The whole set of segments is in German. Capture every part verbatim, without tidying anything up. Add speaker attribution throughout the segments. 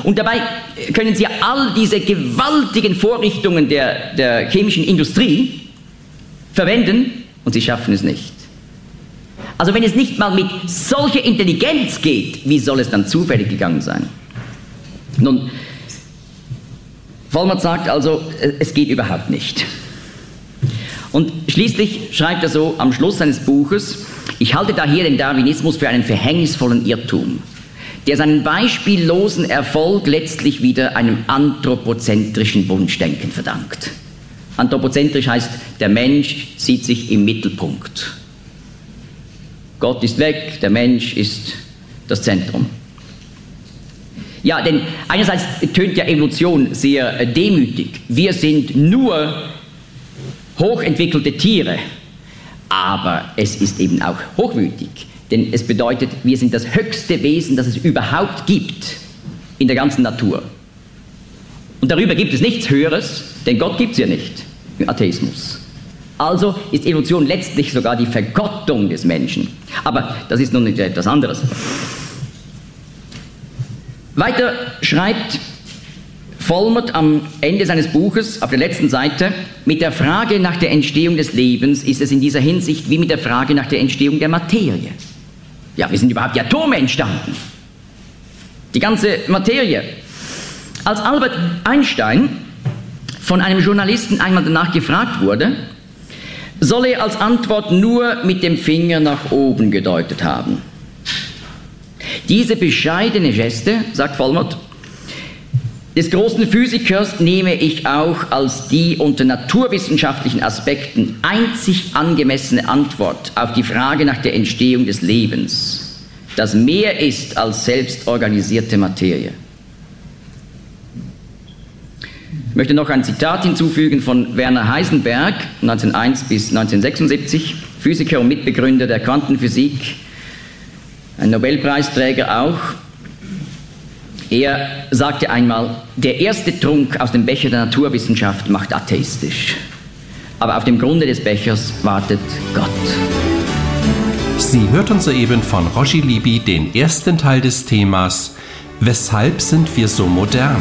Speaker 1: Und dabei können Sie all diese gewaltigen Vorrichtungen der, der chemischen Industrie verwenden und Sie schaffen es nicht. Also wenn es nicht mal mit solcher Intelligenz geht, wie soll es dann zufällig gegangen sein? Nun, Vollmert sagt also, es geht überhaupt nicht. Und schließlich schreibt er so am Schluss seines Buches: Ich halte daher den Darwinismus für einen verhängnisvollen Irrtum, der seinen beispiellosen Erfolg letztlich wieder einem anthropozentrischen Wunschdenken verdankt. Anthropozentrisch heißt, der Mensch sieht sich im Mittelpunkt. Gott ist weg, der Mensch ist das Zentrum. Ja, denn einerseits tönt ja Evolution sehr demütig. Wir sind nur hochentwickelte Tiere, aber es ist eben auch hochmütig, denn es bedeutet, wir sind das höchste Wesen, das es überhaupt gibt in der ganzen Natur. Und darüber gibt es nichts Höheres, denn Gott gibt es ja nicht, Atheismus. Also ist Evolution letztlich sogar die Vergottung des Menschen. Aber das ist nun etwas anderes. Weiter schreibt Vollmert am Ende seines Buches, auf der letzten Seite: Mit der Frage nach der Entstehung des Lebens ist es in dieser Hinsicht wie mit der Frage nach der Entstehung der Materie. Ja, wie sind überhaupt die Atome entstanden? Die ganze Materie. Als Albert Einstein von einem Journalisten einmal danach gefragt wurde, soll er als Antwort nur mit dem Finger nach oben gedeutet haben. Diese bescheidene Geste, sagt Vollmert, des großen Physikers nehme ich auch als die unter naturwissenschaftlichen Aspekten einzig angemessene Antwort auf die Frage nach der Entstehung des Lebens, das mehr ist als selbst organisierte Materie. Ich möchte noch ein Zitat hinzufügen von Werner Heisenberg, neunzehnhunderteins bis neunzehnhundertsechsundsiebzig, Physiker und Mitbegründer der Quantenphysik, ein Nobelpreisträger auch. Er sagte einmal: Der erste Trunk aus dem Becher der Naturwissenschaft macht atheistisch, aber auf dem Grunde des Bechers wartet Gott.
Speaker 2: Sie hörten soeben von Roger Libby den ersten Teil des Themas Weshalb sind wir so modern?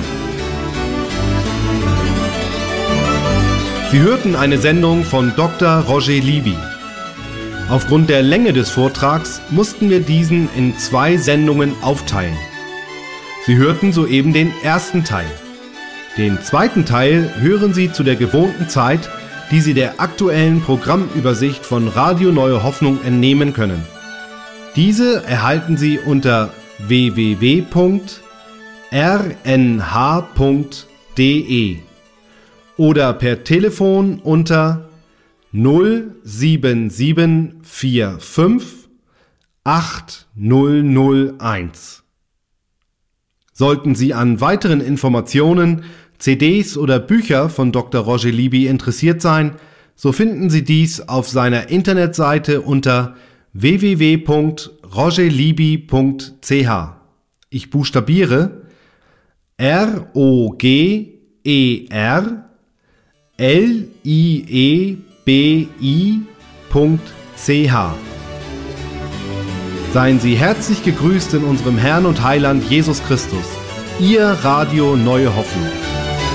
Speaker 3: Sie hörten eine Sendung von Doktor Roger Libby. Aufgrund der Länge des Vortrags mussten wir diesen in zwei Sendungen aufteilen. Sie hörten soeben den ersten Teil. Den zweiten Teil hören Sie zu der gewohnten Zeit, die Sie der aktuellen Programmübersicht von Radio Neue Hoffnung entnehmen können. Diese erhalten Sie unter w w w punkt r n h punkt d e oder per Telefon unter null sieben sieben vier fünf acht null null eins. Sollten Sie an weiteren Informationen, C Ds oder Bücher von Doktor Roger Libby interessiert sein, so finden Sie dies auf seiner Internetseite unter w w w punkt roger libby punkt c h. Ich buchstabiere R O G E R L I E B I punkt c h. Seien Sie herzlich gegrüßt in unserem Herrn und Heiland Jesus Christus. Ihr Radio Neue Hoffnung.